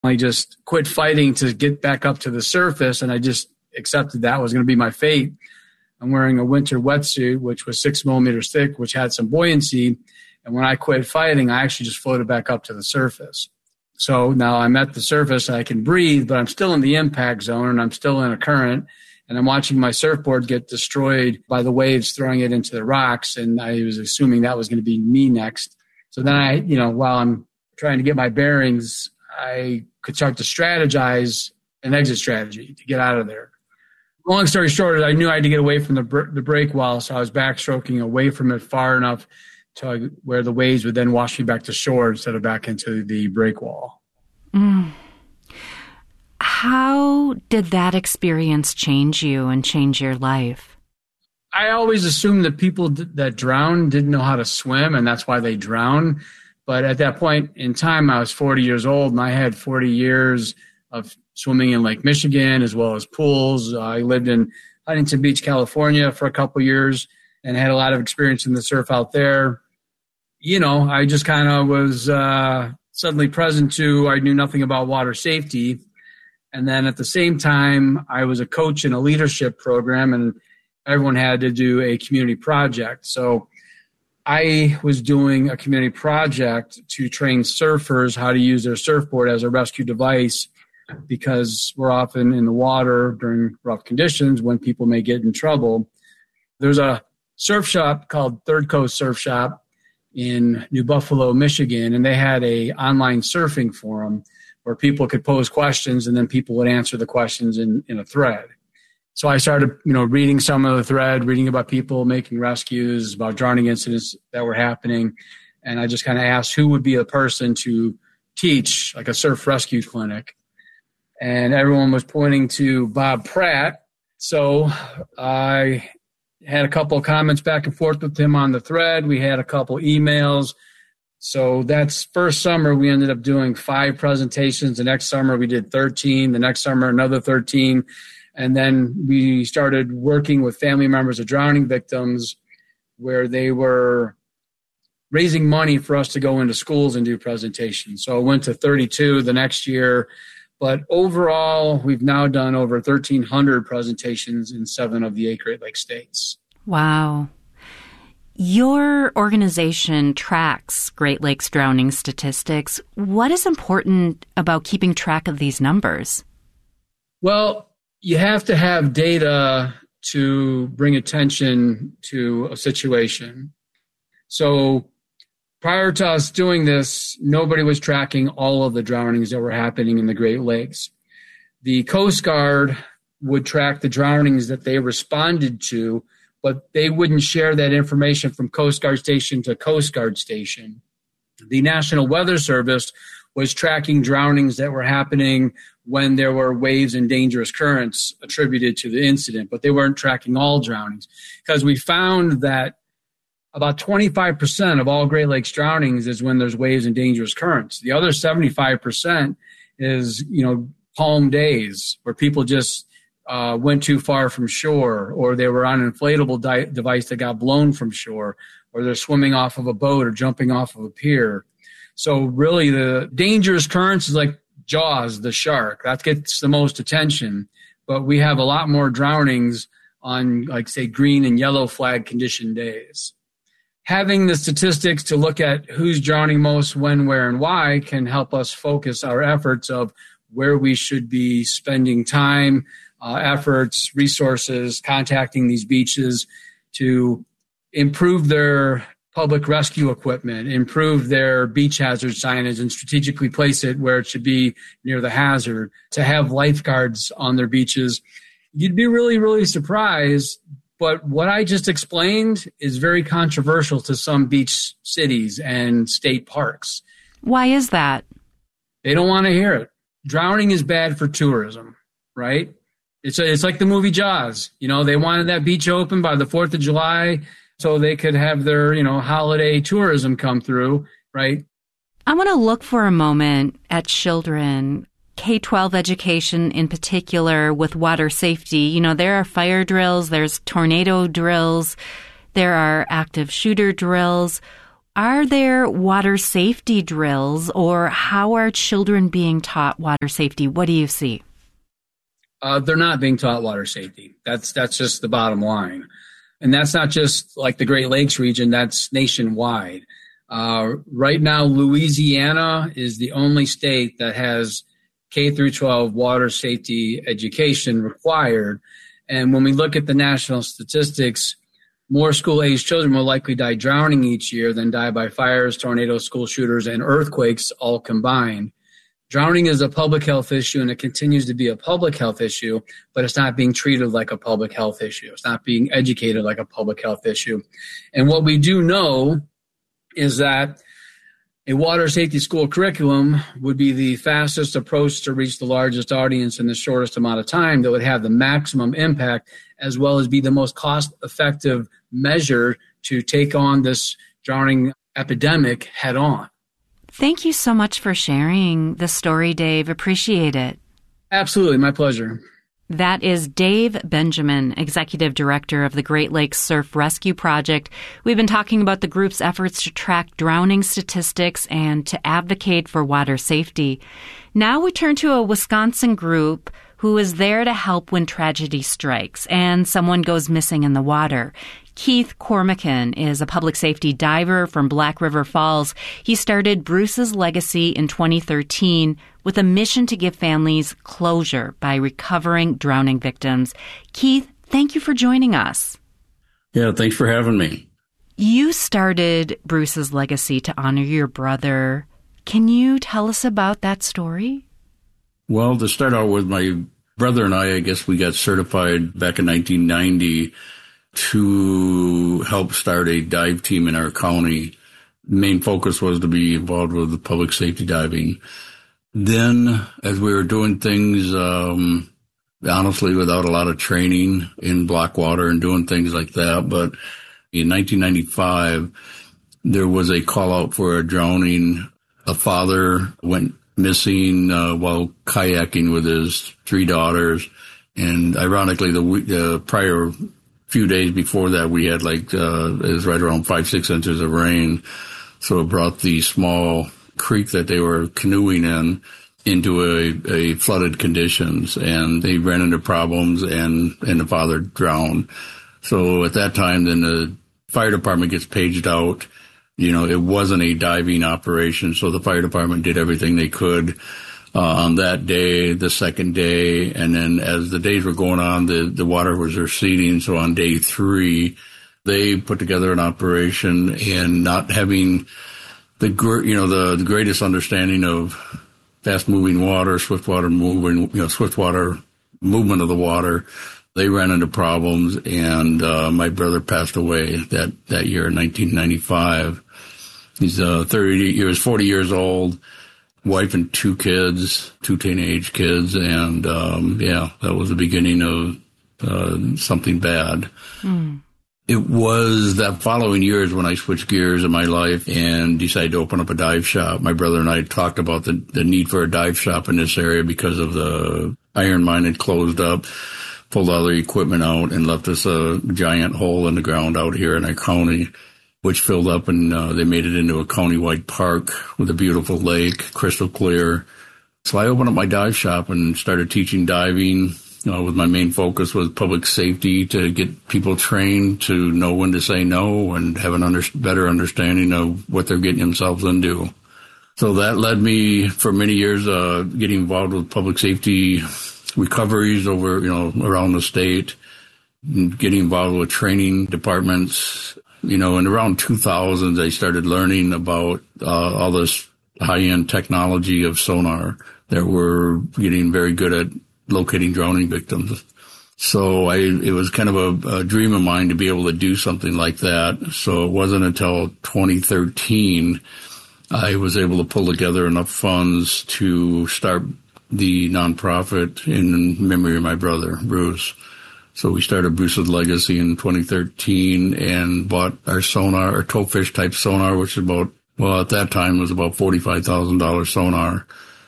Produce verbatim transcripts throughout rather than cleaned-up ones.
I just quit fighting to get back up to the surface, and I just accepted that was going to be my fate. I'm wearing a winter wetsuit, which was six millimeters thick, which had some buoyancy. And when I quit fighting, I actually just floated back up to the surface. So now I'm at the surface and I can breathe, but I'm still in the impact zone and I'm still in a current. And I'm watching my surfboard get destroyed by the waves throwing it into the rocks. And I was assuming that was going to be me next. So then I, you know, while I'm trying to get my bearings, I could start to strategize an exit strategy to get out of there. Long story short, I knew I had to get away from the br- the break wall, so I was backstroking away from it far enough to where the waves would then wash me back to shore instead of back into the break wall. Mm. How did that experience change you and change your life? I always assumed that people d- that drown didn't know how to swim, and that's why they drown. But at that point in time, I was forty years old, and I had forty years of swimming in Lake Michigan as well as pools. Uh, I lived in Huntington Beach, California for a couple years and had a lot of experience in the surf out there. You know, I just kind of was uh, suddenly present to, I knew nothing about water safety. And then at the same time, I was a coach in a leadership program and everyone had to do a community project. So I was doing a community project to train surfers how to use their surfboard as a rescue device, because we're often in the water during rough conditions when people may get in trouble. There's a surf shop called Third Coast Surf Shop in New Buffalo, Michigan, and they had a online surfing forum where people could pose questions and then people would answer the questions in, in a thread. So I started, you know, reading some of the thread, reading about people making rescues, about drowning incidents that were happening. And I just kind of asked who would be a person to teach like a surf rescue clinic. And everyone was pointing to Bob Pratt. So I had a couple of comments back and forth with him on the thread. We had a couple emails. So that's first summer, we ended up doing five presentations. The next summer, we did thirteen. The next summer, another thirteen. And then we started working with family members of drowning victims where they were raising money for us to go into schools and do presentations. So I went to thirty-two the next year. But overall, we've now done over thirteen hundred presentations in seven of the eight Great Lakes states. Wow. Your organization tracks Great Lakes drowning statistics. What is important about keeping track of these numbers? Well, you have to have data to bring attention to a situation. So prior to us doing this, nobody was tracking all of the drownings that were happening in the Great Lakes. The Coast Guard would track the drownings that they responded to, but they wouldn't share that information from Coast Guard station to Coast Guard station. The National Weather Service was tracking drownings that were happening when there were waves and dangerous currents attributed to the incident, but they weren't tracking all drownings because we found that about twenty-five percent of all Great Lakes drownings is when there's waves and dangerous currents. The other seventy-five percent is, you know, calm days where people just uh, went too far from shore, or they were on an inflatable di- device that got blown from shore, or they're swimming off of a boat or jumping off of a pier. So really the dangerous currents is like Jaws, the shark. That gets the most attention. But we have a lot more drownings on, like, say, green and yellow flag condition days. Having the statistics to look at who's drowning most, when, where, and why can help us focus our efforts of where we should be spending time, uh, efforts, resources, contacting these beaches to improve their public rescue equipment, improve their beach hazard signage, and strategically place it where it should be near the hazard, to have lifeguards on their beaches. You'd be really, really surprised. But what I just explained is very controversial to some beach cities and state parks. Why is that? They don't want to hear it. Drowning is bad for tourism, right? It's a, it's like the movie Jaws. You know, they wanted that beach open by the fourth of July so they could have their, you know, holiday tourism come through, right? I want to look for a moment at children, K twelve education in particular, with water safety. You know, there are fire drills, there's tornado drills, there are active shooter drills. Are there water safety drills, or how are children being taught water safety? What do you see? Uh, they're not being taught water safety. That's that's just the bottom line. And that's not just like the Great Lakes region, that's nationwide. Uh, right now, Louisiana is the only state that has K through twelve water safety education required. And when we look at the national statistics, more school-aged children will likely die drowning each year than die by fires, tornadoes, school shooters, and earthquakes all combined. Drowning is a public health issue, and it continues to be a public health issue, but it's not being treated like a public health issue. It's not being educated like a public health issue. And what we do know is that a water safety school curriculum would be the fastest approach to reach the largest audience in the shortest amount of time that would have the maximum impact, as well as be the most cost-effective measure to take on this drowning epidemic head on. Thank you so much for sharing the story, Dave. Appreciate it. Absolutely. My pleasure. That is Dave Benjamin, Executive Director of the Great Lakes Surf Rescue Project. We've been talking about the group's efforts to track drowning statistics and to advocate for water safety. Now we turn to a Wisconsin group who is there to help when tragedy strikes and someone goes missing in the water. Keith Cormacan is a public safety diver from Black River Falls. He started Bruce's Legacy in twenty thirteen with a mission to give families closure by recovering drowning victims. Keith, thank you for joining us. Yeah, thanks for having me. You started Bruce's Legacy to honor your brother. Can you tell us about that story? Well, to start out with, my brother and I, I guess we got certified back in nineteen ninety to help start a dive team in our county. Main focus was to be involved with public safety diving. Then, as we were doing things, um, honestly, without a lot of training in Blackwater and doing things like that, but in nineteen ninety-five, there was a call out for a drowning. A father went missing uh, while kayaking with his three daughters. And ironically, the, the prior few days before that, we had like, uh, it was right around five, six inches of rain. So it brought the small creek that they were canoeing in into a, a flooded conditions, and they ran into problems, and, and the father drowned. So at that time, then the fire department gets paged out. You know, it wasn't a diving operation, so the fire department did everything they could uh, on that day, the second day, and then as the days were going on, the, the water was receding. So on day three, they put together an operation, and not having the you know the, the greatest understanding of fast-moving water, swift water moving, you know, swift water movement of the water, they ran into problems, and uh, my brother passed away that that year in nineteen ninety-five. He's uh, thirty years, forty years old, wife and two kids, two teenage kids, and um, yeah, that was the beginning of uh, something bad. Mm. It was that following year is when I switched gears in my life and decided to open up a dive shop. My brother and I talked about the, the need for a dive shop in this area because of the iron mine had closed up, pulled all their equipment out, and left us a giant hole in the ground out here in our county, which filled up, and uh, they made it into a county-wide park with a beautiful lake, crystal clear. So I opened up my dive shop and started teaching diving. Uh, with my main focus was public safety, to get people trained to know when to say no and have an under, better understanding of what they're getting themselves into. So that led me for many years uh, getting involved with public safety recoveries over, you know, around the state, and getting involved with training departments. You know, in around two thousand, I started learning about uh, all this high-end technology of sonar that we're getting very good at locating drowning victims. So I, it was kind of a, a dream of mine to be able to do something like that. So it wasn't until twenty thirteen I was able to pull together enough funds to start the nonprofit in memory of my brother, Bruce. So we started Bruce's Legacy in twenty thirteen and bought our sonar, our towfish type sonar, which is about, well, at that time was about forty-five thousand dollars sonar,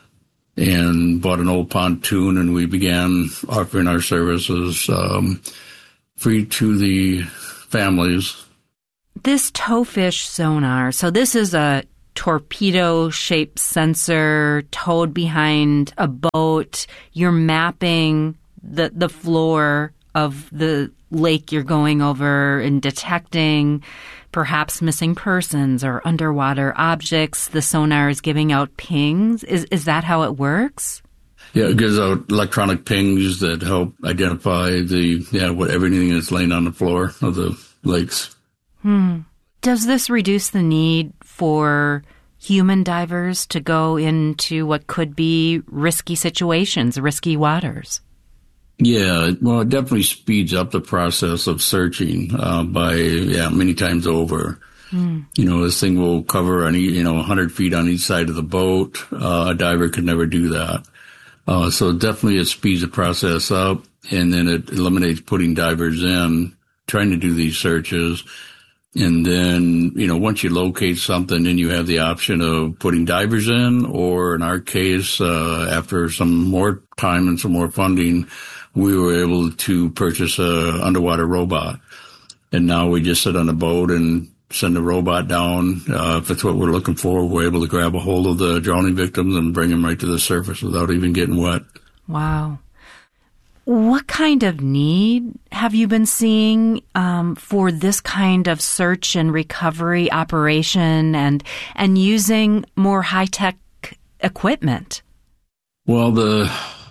and bought an old pontoon, and we began offering our services um, free to the families. This towfish sonar, so this is a torpedo-shaped sensor towed behind a boat. You're mapping the, the floor of the lake you're going over and detecting perhaps missing persons or underwater objects. The sonar is giving out pings. Is is that how it works? Yeah, it gives out electronic pings that help identify the yeah what everything that's laying on the floor of the lakes. Hmm. Does this reduce the need for human divers to go into what could be risky situations, risky waters? Yeah, well, it definitely speeds up the process of searching uh, by, yeah, many times over. Mm. You know, this thing will cover, any, you know, one hundred feet on each side of the boat. Uh, a diver could never do that. Uh, so definitely it speeds the process up, and then it eliminates putting divers in, trying to do these searches. And then, you know, once you locate something, then you have the option of putting divers in, or in our case, uh, after some more time and some more funding, we were able to purchase a underwater robot. And now we just sit on a boat and send a robot down. Uh, if it's what we're looking for, we're able to grab a hold of the drowning victims and bring them right to the surface without even getting wet. Wow. What kind of need have you been seeing um, for this kind of search and recovery operation and and using more high-tech equipment? Well, the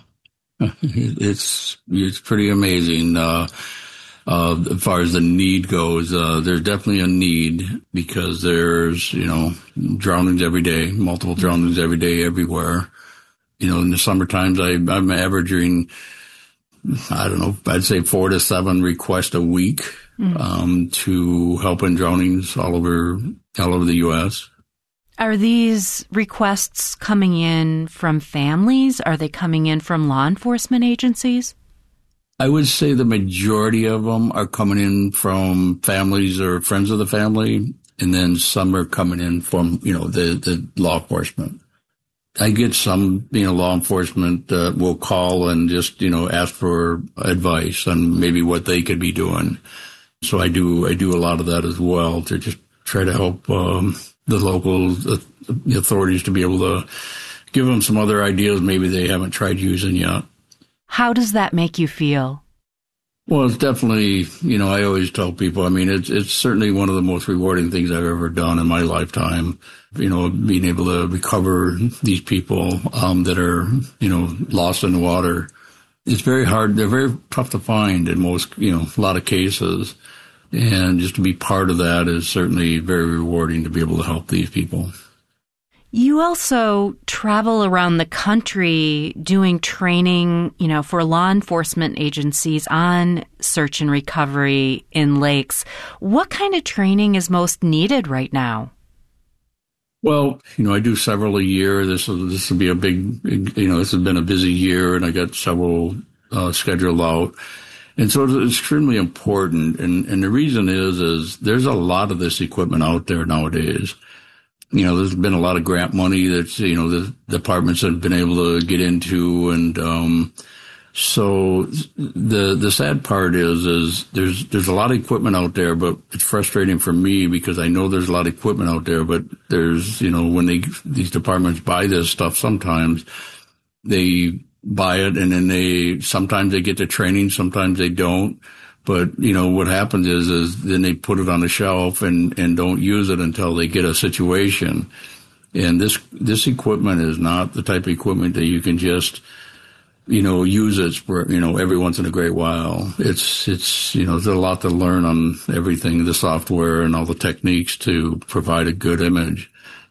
it's it's pretty amazing. Uh, uh, as far as the need goes, uh, there's definitely a need because there's, you know, drownings every day, multiple drownings every day, everywhere. You know, in the summer times, I, I'm averaging, I don't know, I'd say four to seven requests a week mm-hmm. um, to help in drownings all over all over the U S. Are these requests coming in from families? Are they coming in from law enforcement agencies? I would say the majority of them are coming in from families or friends of the family, and then some are coming in from, you know, the, the law enforcement. I get some, you know, law enforcement uh, will call and just, you know, ask for advice on maybe what they could be doing. So I do, I do a lot of that as well to just try to help um, the local uh, authorities to be able to give them some other ideas maybe they haven't tried using yet. How does that make you feel? Well, it's definitely, you know, I always tell people, I mean, it's it's certainly one of the most rewarding things I've ever done in my lifetime, you know, being able to recover these people um, that are, you know, lost in the water. It's very hard. They're very tough to find in most, you know, a lot of cases. And just to be part of that is certainly very rewarding to be able to help these people. You also travel around the country doing training, you know, for law enforcement agencies on search and recovery in lakes. What kind of training is most needed right now? Well, you know, I do several a year. This will, this will be a big, big, you know, this has been a busy year, and I got several uh, scheduled out. And so it's extremely important. And, and the reason is, is there's a lot of this equipment out there nowadays. You know, there's been a lot of grant money that's, you know, the departments have been able to get into. And, um, so the, the sad part is, is there's, there's a lot of equipment out there, but it's frustrating for me because I know there's a lot of equipment out there, but there's, you know, when they, these departments buy this stuff, sometimes they buy it and then they, sometimes they get the training, sometimes they don't. But, you know, what happens is, is then they put it on the shelf and, and don't use it until they get a situation. And this, this equipment is not the type of equipment that you can just, you know, use it for, you know, every once in a great while. It's, it's, you know, there's a lot to learn on everything, the software and all the techniques to provide a good image.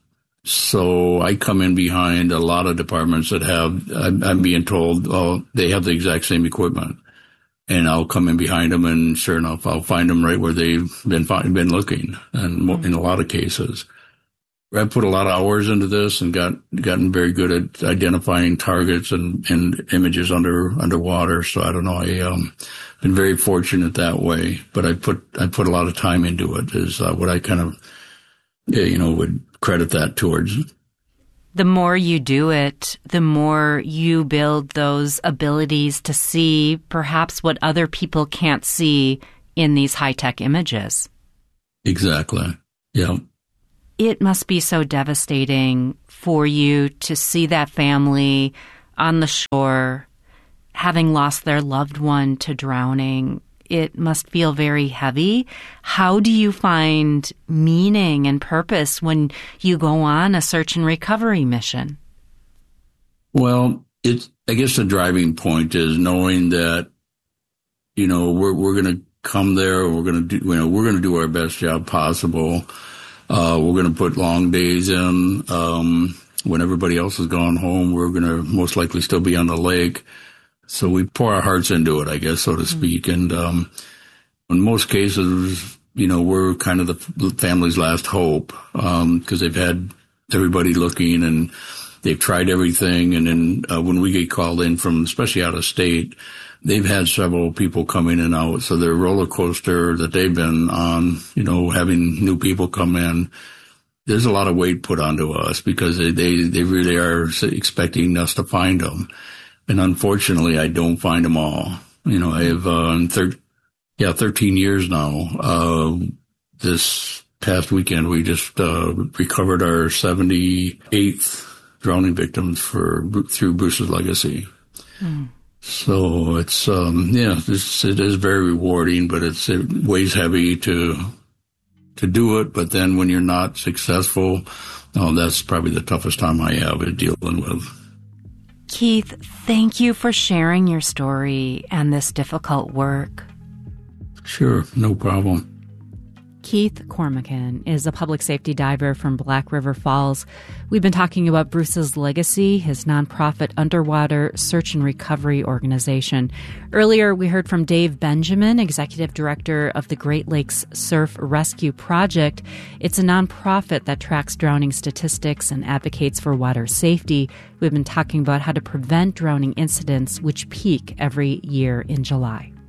So I come in behind a lot of departments that have, I'm, I'm being told, oh, they have the exact same equipment. And I'll come in behind them, and sure enough, I'll find them right where they've been been looking. And in a lot of cases, I put a lot of hours into this and got gotten very good at identifying targets and, and images under underwater. So I don't know, I um been very fortunate that way. But I put I put a lot of time into it. Is uh, what I kind of you know would credit that towards. The more you do it, the more you build those abilities to see perhaps what other people can't see in these high-tech images. Exactly. Yeah. It must be so devastating for you to see that family on the shore, having lost their loved one to drowning. It must feel very heavy. How do you find meaning and purpose when you go on a search and recovery mission? Well, it's, I guess the driving point is knowing that, you know, we're, we're going to come there. We're going to do, you know, we're going to do our best job possible. Uh, we're going to put long days in. Um, when everybody else has gone home, we're going to most likely still be on the lake. So we pour our hearts into it, I guess, so to speak. Mm-hmm. And, um, in most cases, you know, we're kind of the family's last hope, um, because they've had everybody looking and they've tried everything. And then, uh, when we get called in from, especially out of state, they've had several people come in and out. So their roller coaster that they've been on, you know, having new people come in, there's a lot of weight put onto us because they, they, they really are expecting us to find them. And unfortunately, I don't find them all. You know, I have, uh, thir- yeah, thirteen years now. Uh, this past weekend, we just, uh, recovered our seventy-eighth drowning victims for, through Bruce's Legacy. Mm. So it's, um, yeah, it's, it is very rewarding, but it's, it weighs heavy to, to do it. But then when you're not successful, oh, that's probably the toughest time I have is dealing with. Keith, thank you for sharing your story and this difficult work. Sure, no problem. Keith Cormican is a public safety diver from Black River Falls. We've been talking about Bruce's Legacy, his nonprofit underwater search and recovery organization. Earlier, we heard from Dave Benjamin, executive director of the Great Lakes Surf Rescue Project. It's a nonprofit that tracks drowning statistics and advocates for water safety. We've been talking about how to prevent drowning incidents, which peak every year in July.